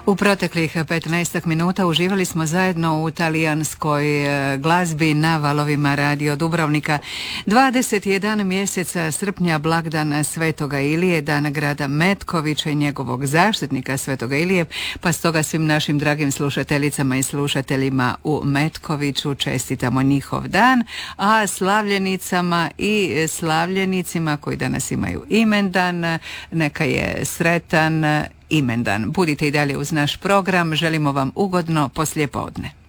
U proteklih 15 minuta uživali smo zajedno u talijanskoj glazbi na valovima Radio Dubrovnika. 21 mjeseca srpnja, blagdan Svetoga Ilije, dan grada Metkovića i njegovog zaštitnika Svetoga Ilije, pa stoga svim našim dragim slušateljicama i slušateljima u Metkoviću čestitamo njihov dan, a slavljenicama i slavljenicima koji danas imaju imendan, neka je sretan imendan. Budite i dalje uz naš program, želimo vam ugodno poslijepodne.